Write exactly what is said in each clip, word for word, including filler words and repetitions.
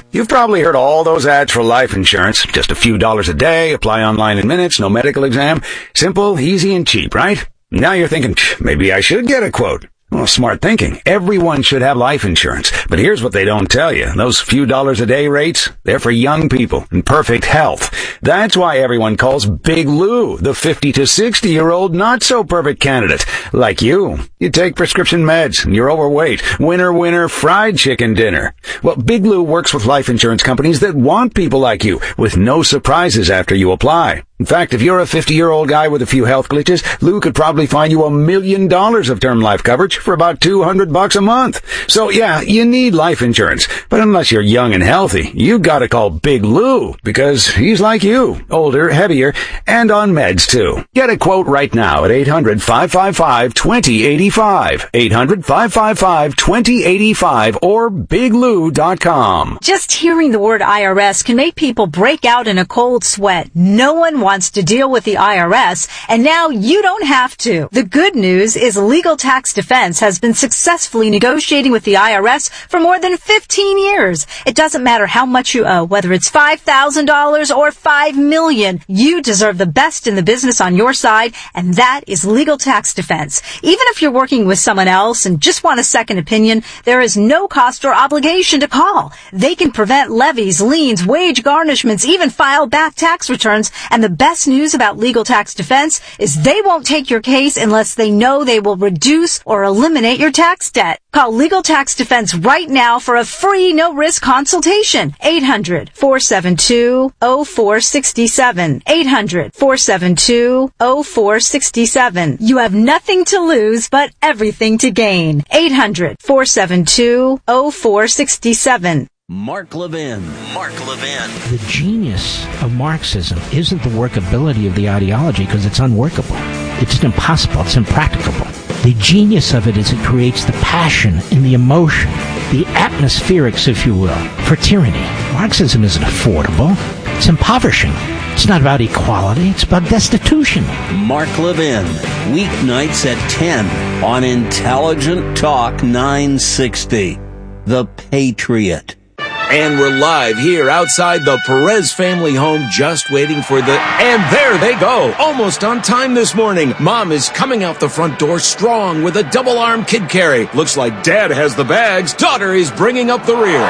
You've probably heard all those ads for life insurance. Just a few dollars a day, apply online in minutes, no medical exam. Simple, easy, and cheap, right? Now you're thinking, maybe I should get a quote. Well, smart thinking. Everyone should have life insurance. But here's what they don't tell you. Those few dollars a day rates, they're for young people in perfect health. That's why everyone calls Big Lou the fifty to sixty year old not so perfect candidate. Like you. You take prescription meds and you're overweight. Winner, winner, fried chicken dinner. Well, Big Lou works with life insurance companies that want people like you with no surprises after you apply. In fact, if you're a fifty-year-old guy with a few health glitches, Lou could probably find you a million dollars of term life coverage for about two hundred bucks a month. So yeah, you need life insurance. But unless you're young and healthy, you gotta call Big Lou because he's like you, older, heavier, and on meds too. Get a quote right now at eight hundred, five five five, two zero eight five. eight hundred, five five five, two zero eight five or big lou dot com. Just hearing the word I R S can make people break out in a cold sweat. No one wants to deal with the I R S, and now you don't have to. The good news is Legal Tax Defense has been successfully negotiating with the I R S for more than fifteen years. It doesn't matter how much you owe, whether it's five thousand dollars or five million dollars. You deserve the best in the business on your side, and that is Legal Tax Defense. Even if you're working with someone else and just want a second opinion, there is no cost or obligation to call. They can prevent levies, liens, wage garnishments, even file back tax returns, and the best news about Legal Tax Defense is they won't take your case unless they know they will reduce or eliminate your tax debt. Call Legal Tax Defense right now for a free no-risk consultation. eight hundred, four seven two, zero four six seven. eight hundred, four seven two, zero four six seven. You have nothing to lose but everything to gain. eight hundred, four seven two, zero four six seven. Mark Levin. Mark Levin. The genius of Marxism isn't the workability of the ideology because it's unworkable. It's impossible. It's impracticable. The genius of it is it creates the passion and the emotion, the atmospherics, if you will, for tyranny. Marxism isn't affordable. It's impoverishing. It's not about equality. It's about destitution. Mark Levin. Weeknights at ten on Intelligent Talk nine sixty. The Patriot. And we're live here outside the Perez family home, just waiting for the... And there they go, almost on time this morning. Mom is coming out the front door strong with a double-arm kid carry. Looks like Dad has the bags. Daughter is bringing up the rear.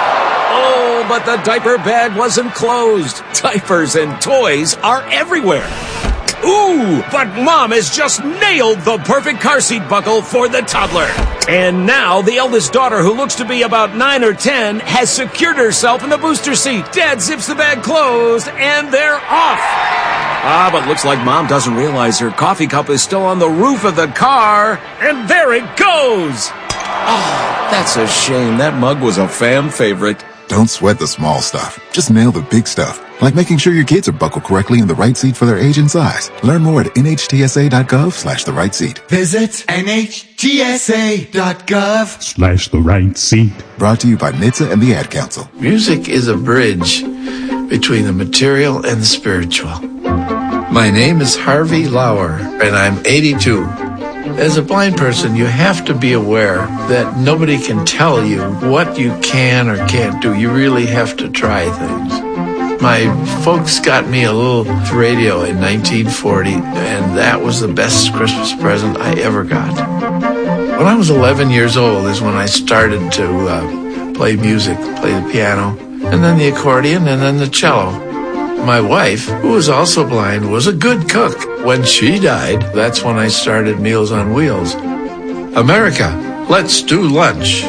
Oh, but the diaper bag wasn't closed. Diapers and toys are everywhere. Ooh, but Mom has just nailed the perfect car seat buckle for the toddler. And now the eldest daughter, who looks to be about nine or ten, has secured herself in the booster seat. Dad zips the bag closed, and they're off. Ah, but looks like Mom doesn't realize her coffee cup is still on the roof of the car. And there it goes. Oh, that's a shame. That mug was a fam favorite. Don't sweat the small stuff. Just nail the big stuff. Like making sure your kids are buckled correctly in the right seat for their age and size. Learn more at nhtsa.gov slash the right seat. Visit nhtsa.gov slash the right seat. Brought to you by N H T S A and the Ad Council. Music is a bridge between the material and the spiritual. My name is Harvey Lauer, and I'm eighty-two. As a blind person, you have to be aware that nobody can tell you what you can or can't do. You really have to try things. My folks got me a little radio in nineteen forty, and that was the best Christmas present I ever got. When I was eleven years old is when I started to uh, play music, play the piano, and then the accordion, and then the cello. My wife, who was also blind, was a good cook. When she died, that's when I started Meals on Wheels. America, let's do lunch.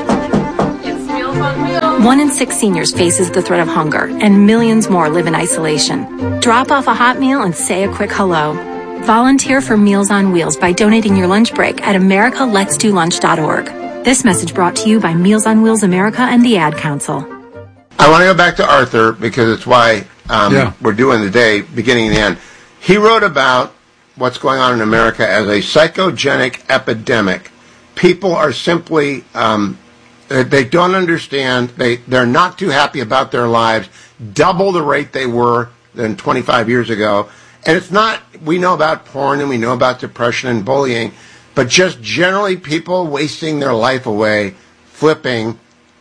One in six seniors faces the threat of hunger, and millions more live in isolation. Drop off a hot meal and say a quick hello. Volunteer for Meals on Wheels by donating your lunch break at america lets do lunch dot org. This message brought to you by Meals on Wheels America and the Ad Council. I want to go back to Arthur because it's why um, yeah. we're doing the day, beginning and the end. He wrote about what's going on in America as a psychogenic epidemic. People are simply... Um, They don't understand. They, they're not too happy about their lives, double the rate they were than twenty-five years ago. And it's not, we know about porn and we know about depression and bullying, but just generally people wasting their life away, flipping,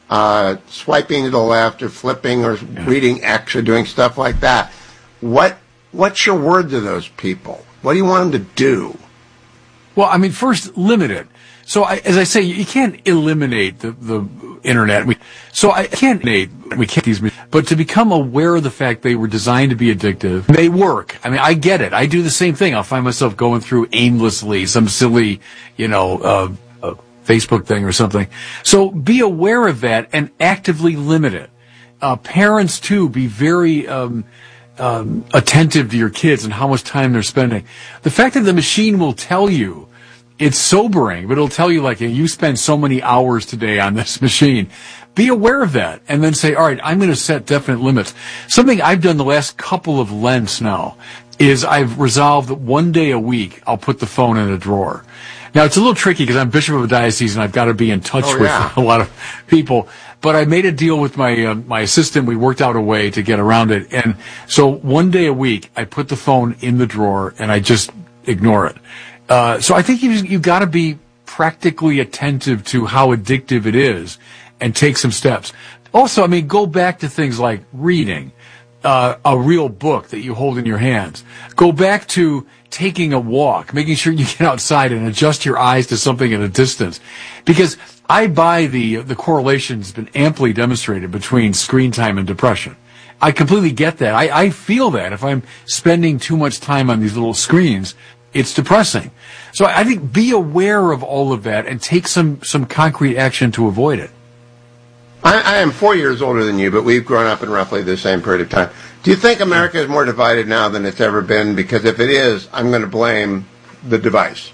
uh, swiping to the left or flipping or yeah. reading X or doing stuff like that. What What's your word to those people? What do you want them to do? Well, I mean, first, limit it. So, I, as I say, you can't eliminate the, the internet. We, so I can't eliminate, we can't these, but to become aware of the fact they were designed to be addictive, they work. I mean, I get it. I do the same thing. I'll find myself going through aimlessly some silly, you know, uh, uh, Facebook thing or something. So be aware of that and actively limit it. Uh, parents too, be very, um, um, attentive to your kids and how much time they're spending. The fact that the machine will tell you, it's sobering, but it'll tell you, like, you spend so many hours today on this machine. Be aware of that, and then say, all right, I'm going to set definite limits. Something I've done the last couple of Lents now is I've resolved that one day a week I'll put the phone in a drawer. Now, it's a little tricky because I'm bishop of a diocese and I've got to be in touch oh, with yeah. a lot of people. But I made a deal with my uh, my assistant. We worked out a way to get around it. And so one day a week, I put the phone in the drawer and I just ignore it. Uh, so I think you you got to be practically attentive to how addictive it is and take some steps. Also, I mean, go back to things like reading uh, a real book that you hold in your hands. Go back to taking a walk, making sure you get outside and adjust your eyes to something at a distance. Because I buy the the correlation's been amply demonstrated between screen time and depression. I completely get that. I, I feel that if I'm spending too much time on these little screens, it's depressing. So I think be aware of all of that and take some, some concrete action to avoid it. I, I am four years older than you, but we've grown up in roughly the same period of time. Do you think America is more divided now than it's ever been? Because if it is, I'm going to blame the device.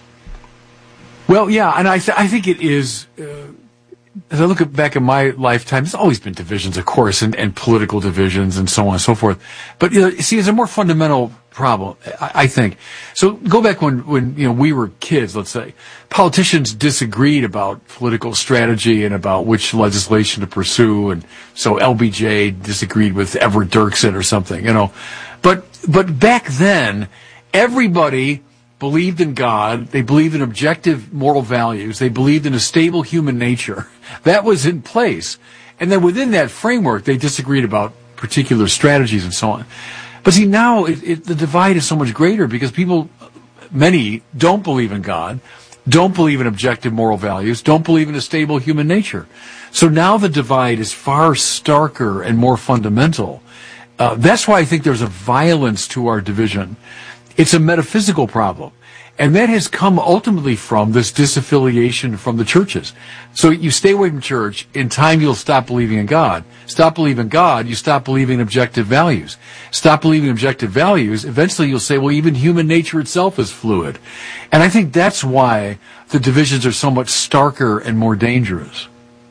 Well, yeah, and I, th- I think it is. Uh, as I look at, back at my lifetime, there's always been divisions, of course, and, and political divisions and so on and so forth. But, you know, see, it's a more fundamental problem, I, I think. So go back when, when, you know, we were kids, let's say. Politicians disagreed about political strategy and about which legislation to pursue. And so L B J disagreed with Everett Dirksen or something, you know. But, but back then, everybody believed in God, they believed in objective moral values, they believed in a stable human nature. That was in place. And then within that framework, they disagreed about particular strategies and so on. But see, now it, it, the divide is so much greater because people, many, don't believe in God, don't believe in objective moral values, don't believe in a stable human nature. So now the divide is far starker and more fundamental. Uh, that's why I think there's a violence to our division. It's a metaphysical problem. And that has come ultimately from this disaffiliation from the churches. So you stay away from church, in time you'll stop believing in God. Stop believing in God, you stop believing in objective values. Stop believing in objective values, eventually you'll say, well, even human nature itself is fluid. And I think that's why the divisions are so much starker and more dangerous.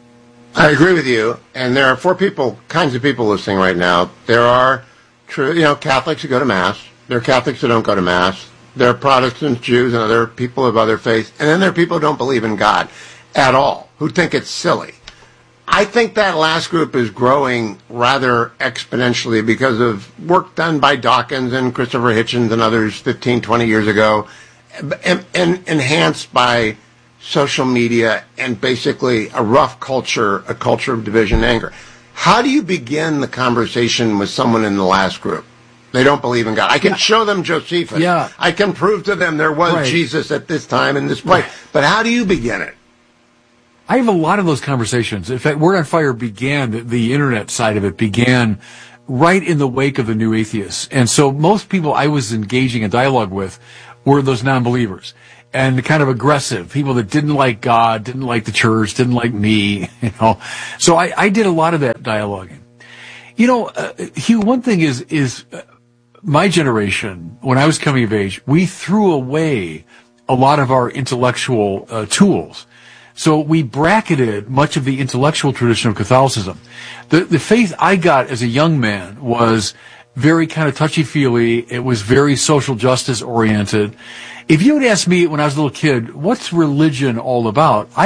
I agree with you. And there are four people, kinds of people listening right now. There are true, you know, Catholics who go to Mass. There are Catholics who don't go to Mass. There are Protestants, Jews, and other people of other faiths. And then there are people who don't believe in God at all, who think it's silly. I think that last group is growing rather exponentially because of work done by Dawkins and Christopher Hitchens and others fifteen, twenty years ago, and, and enhanced by social media and basically a rough culture, a culture of division and anger. How do you begin the conversation with someone in the last group? They don't believe in God. I can yeah. show them Josephus. Yeah. I can prove to them there was right. Jesus at this time in this place. Right. But how do you begin it? I have a lot of those conversations. In fact, Word on Fire began, the, the internet side of it began right in the wake of the new atheists. And so most people I was engaging in dialogue with were those non-believers. And kind of aggressive, people that didn't like God, didn't like the church, didn't like me, you know. So I, I did a lot of that dialoguing. You know, uh, Hugh, one thing is, is, uh, my generation, when I was coming of age, we threw away a lot of our intellectual uh, tools. So we bracketed much of the intellectual tradition of Catholicism. The, the faith I got as a young man was very kind of touchy-feely. It was very social justice oriented. If you had asked me when I was a little kid, what's religion all about? I